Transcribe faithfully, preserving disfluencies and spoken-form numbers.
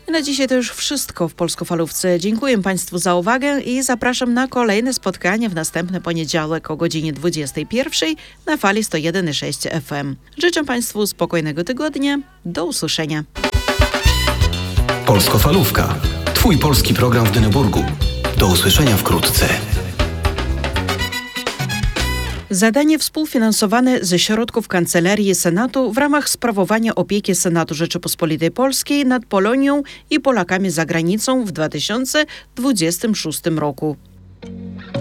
I na dzisiaj to już wszystko w Polskofalówce. Dziękuję Państwu za uwagę i zapraszam na kolejne spotkanie w następny poniedziałek o godzinie dwudziestej pierwszej na fali sto jeden i sześć F M. Życzę Państwu spokojnego tygodnia. Do usłyszenia. Polskofalówka. Twój polski program w Dyneburgu. Do usłyszenia wkrótce. Zadanie współfinansowane ze środków Kancelarii Senatu w ramach sprawowania opieki Senatu Rzeczypospolitej Polskiej nad Polonią i Polakami za granicą w dwa tysiące dwudziestym szóstym roku.